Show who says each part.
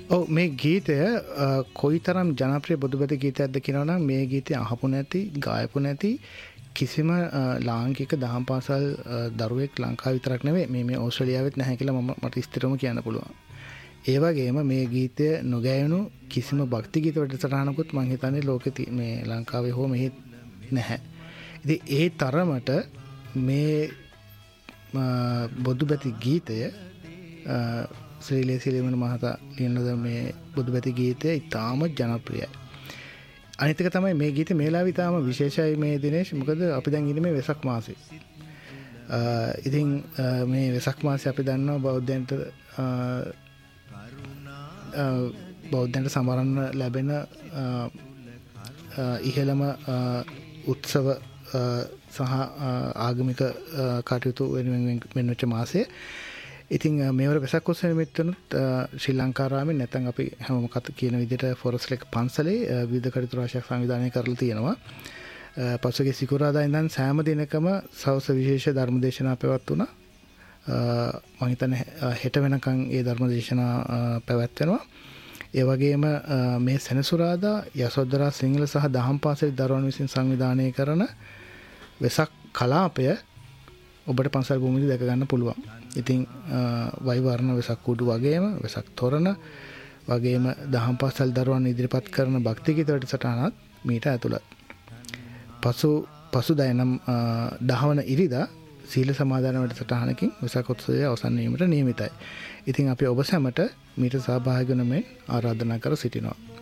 Speaker 1: ඔව් මේ ගීතය කොයිතරම් ජනප්‍රිය බුදුබැති ගීතයක්ද කියනවා නම් මේ ගීතය අහපු නැති ගායපු නැති කිසිම ලාංකික දහම් පාසල් දරුවෙක් ලංකාව විතරක් නෙවෙයි මේ ඕස්ට්‍රේලියාවෙත් නැහැ කියලා මට ස්ථිරව කියන්න පුළුවන්. ඒ වගේම මේ ගීතය නොගැයුණු කිසිම භක්ති ගීත වැඩසටහනකුත් මම හිතන්නේ ලෝකේ මේ ලංකාවේ හෝ මෙහි නැහැ. ඉතින් ඒ තරමට මේ බුදුබැති ගීතය ශ්‍රීලේ සිරිමන මහතා ලියන මේ බුදුබැති ගීතය ඉතාම ජනප්‍රියයි. අනිත් එක තමයි මේ ගීතේ මේලාව ඉතාම විශේෂයි මේ දිනේෂ්. මොකද අපි දැන් ඉන්නේ මේ වෙසක් මාසේ. ඉතින් මේ වෙසක් මාසේ අපි දන්නවා බෞද්ධයන්ට සමරන්න ලැබෙන ඉහළම උත්සව සහ ආගමික කටයුතු වෙනුවෙන් වෙච්ච මාසය. ඉතින් මේවර වෙසක් උත්සව නිමිත්තෙනුත් ශ්‍රී ලංකාරාමේ නැත්නම් අපි හැමෝම කියන විදිහට ෆොරස්ට් ලේක් පන්සලේ විවිධ කටයුතු රාශියක් සංවිධානය කරලා තියෙනවා. පසුගිය සිකුරාදා ඉඳන් සෑම දිනකම සවස් විශේෂ ධර්ම දේශනා පැවැත්වුණා. මම හිතන්නේ හෙට වෙනකන් ඒ ධර්ම දේශනා පැවැත්වෙනවා. ඒ වගේම මේ සෙනසුරාදා යසෝදරා සිංහල සහ දහම් පාසල් දරුවන් විසින් සංවිධානය කරන වෙසක් කලාපය ඔබට පන්සල් භූමියේදී දැක ගන්න පුළුවන්. ඉතින් වෛවර්ණ වෙසක් කුඩු වගේම වෙසක් තොරණ වගේම දහම් පාසල් දරුවන් ඉදිරිපත් කරන භක්ති ගීත වැඩසටහනත් මීට ඇතුළත්. පසුදා නම් 10 වන ඉරිදා සීල සමාදන් වැඩසටහනකින් වෙසක් උත්සවය අවසන් වීමට නියමිතයි. ඉතින් අපි ඔබ සැමට මීට සහභාගී වන මෙන් ආරාධනා කර සිටිනවා.